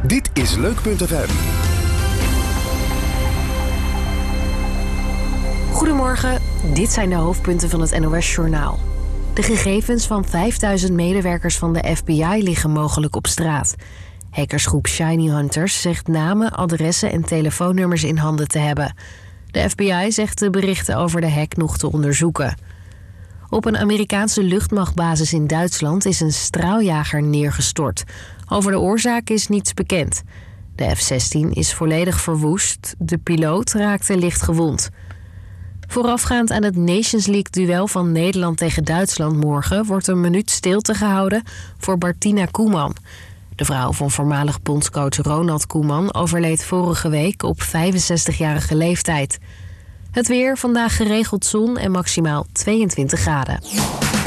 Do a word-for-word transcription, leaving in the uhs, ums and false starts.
Dit is Leuk punt F M. Goedemorgen, dit zijn de hoofdpunten van het N O S-journaal. De gegevens van vijfduizend medewerkers van de F B I liggen mogelijk op straat. Hackersgroep Shiny Hunters zegt namen, adressen en telefoonnummers in handen te hebben. De F B I zegt de berichten over de hack nog te onderzoeken. Op een Amerikaanse luchtmachtbasis in Duitsland is een straaljager neergestort. Over de oorzaak is niets bekend. De F zestien is volledig verwoest. De piloot raakte licht gewond. Voorafgaand aan het Nations League-duel van Nederland tegen Duitsland morgen wordt een minuut stilte gehouden voor Martina Koeman. De vrouw van voormalig bondscoach Ronald Koeman overleed vorige week op vijfenzestigjarige leeftijd. Het weer, vandaag geregeld zon en maximaal tweeëntwintig graden.